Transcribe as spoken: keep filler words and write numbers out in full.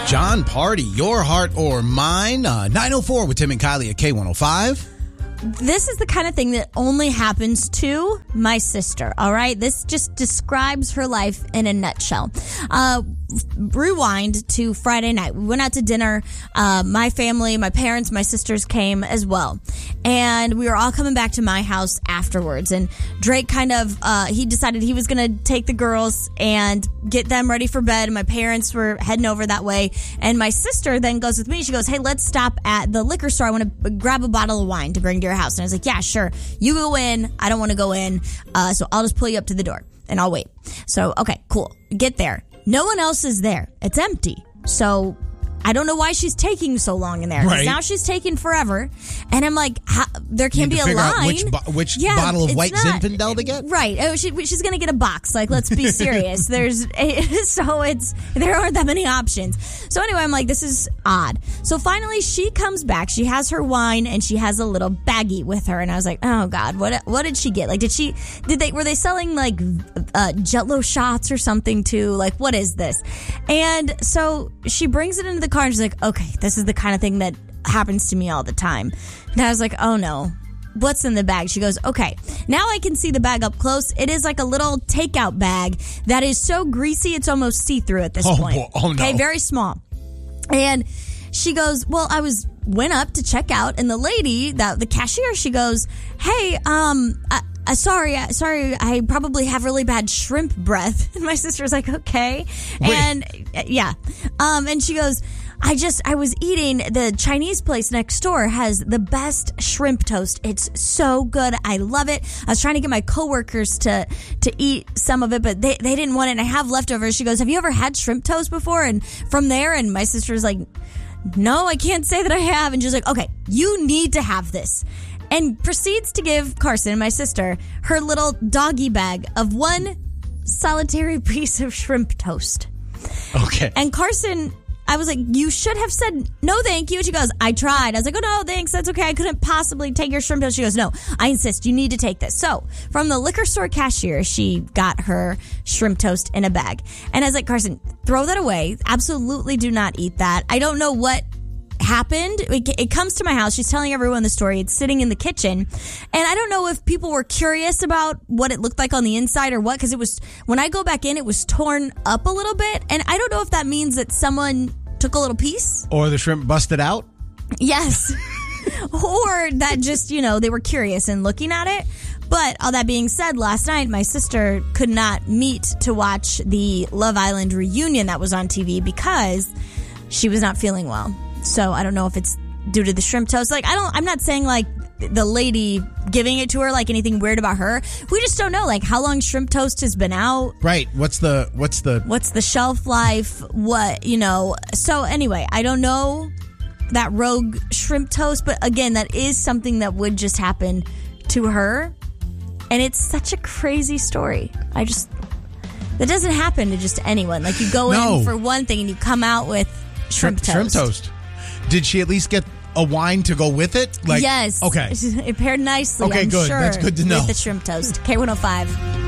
John Party, Your Heart or Mine, uh, nine oh four with Tim and Kylie at K one oh five. This is the kind of thing that only happens to my sister, all right? This just describes her life in a nutshell. Uh, rewind to Friday night. We went out to dinner. Uh, my family, my parents, my sisters came as well. And we were all coming back to my house afterwards. And Drake kind of, uh, he decided he was going to take the girls and get them ready for bed. My parents were heading over that way. And my sister then goes with me. She goes, hey, let's stop at the liquor store. I want to grab a bottle of wine to bring to your house. And I was like, yeah, sure. You go in. I don't want to go in. Uh, so I'll just pull you up to the door and I'll wait. So, okay, cool. Get there. No one else is there. It's empty. So I don't know why she's taking so long in there. Right. Now she's taking forever. And I'm like, how, there can't be a line. Which, bo- which yeah, bottle of white not, Zinfandel to get? Right. Oh, she, she's going to get a box. Like, let's be serious. There's so it's there aren't that many options. So anyway, I'm like, this is odd. So finally she comes back. She has her wine and she has a little baggie with her. And I was like, oh God, what what did she get? Like, did she, did they, were they selling like uh, Jell-O shots or something too? Like, what is this? And so she brings it into the car and she's like, okay, this is the kind of thing that happens to me all the time. And I was like, oh no, what's in the bag? She goes, okay, now I can see the bag up close. It is like a little takeout bag that is so greasy it's almost see-through at this oh, point. Boy. Oh no. Okay, very small. And she goes, well, I was went up to check out, and the lady, that the cashier, she goes, hey, um, I, Uh, sorry, uh, sorry, I probably have really bad shrimp breath. And my sister was like, okay. Wait. And uh, yeah. Um, and she goes, I just, I was eating, the Chinese place next door has the best shrimp toast. It's so good. I love it. I was trying to get my coworkers to, to eat some of it, but they, they didn't want it. And I have leftovers. She goes, have you ever had shrimp toast before? And from there, and my sister was like, no, I can't say that I have. And she's like, okay, you need to have this. And proceeds to give Carson, my sister, her little doggy bag of one solitary piece of shrimp toast. Okay. And Carson, I was like, you should have said no thank you. And she goes, I tried. I was like, oh no, thanks. That's okay. I couldn't possibly take your shrimp toast. She goes, no, I insist. You need to take this. So from the liquor store cashier, she got her shrimp toast in a bag. And I was like, Carson, throw that away. Absolutely do not eat that. I don't know what happened. It, it comes to my house. She's telling everyone the story. It's sitting in the kitchen. And I don't know if people were curious about what it looked like on the inside or what, because it was, when I go back in, it was torn up a little bit. And I don't know if that means that someone took a little piece. Or the shrimp busted out? Yes. Or that just, you know, they were curious and looking at it. But all that being said, last night, my sister could not meet to watch the Love Island reunion that was on T V because she was not feeling well. So I don't know if it's due to the shrimp toast. Like, I don't, I'm not saying like the lady giving it to her, like anything weird about her. We just don't know, like, how long shrimp toast has been out. Right. What's the, what's the, what's the shelf life? What, you know. So anyway, I don't know that rogue shrimp toast, but again, that is something that would just happen to her. And it's such a crazy story. I just, that doesn't happen to just anyone. Like, you go no. in for one thing and you come out with shrimp, shrimp toast. Shrimp toast. Did she at least get a wine to go with it? Like, yes. Okay. It paired nicely. Okay, I'm good. Sure, That's good to know. With the shrimp toast. K one oh five.